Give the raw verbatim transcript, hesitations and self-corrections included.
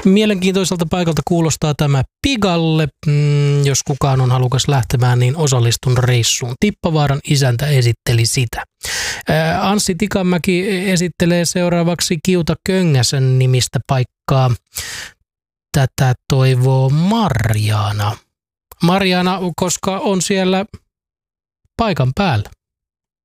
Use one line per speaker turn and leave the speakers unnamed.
Mielenkiintoiselta paikalta kuulostaa tämä Pigalle. Mm, jos kukaan on halukas lähtemään, niin osallistun reissuun. Tippavaaran isäntä esitteli sitä. Ää, Anssi Tikanmäki esittelee seuraavaksi Kiuta Köngäsen nimistä paikkaa. Tätä toivoo Marjaana. Marjaana, koska on siellä paikan päällä.